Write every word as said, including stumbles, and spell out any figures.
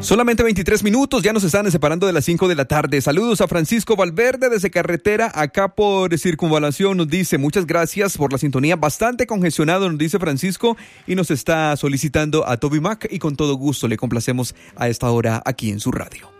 Solamente veintitrés minutos, ya nos están separando de las cinco de la tarde. Saludos a Francisco Valverde desde Carretera, acá por Circunvalación. Nos dice, muchas gracias por la sintonía. Bastante congestionado, nos dice Francisco, y nos está solicitando a Toby Mac, y con todo gusto le complacemos a esta hora aquí en su radio.